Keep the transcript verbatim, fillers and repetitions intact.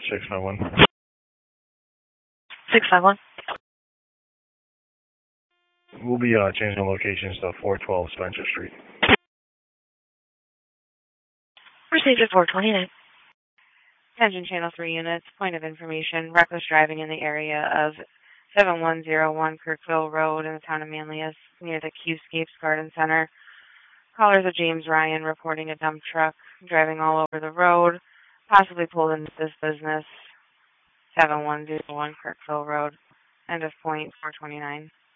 six five one. six five one. We'll be uh, changing locations to four twelve Spencer Street. Received at four twenty-nine. Attention Channel three units, point of information, reckless driving in the area of seven one zero one Kirkville Road in the town of Manlius near the Q-Scapes Garden Center. Callers are James Ryan reporting a dump truck driving all over the road, possibly pulled into this business, seven one zero one Kirkville Road. End of point four twenty-nine.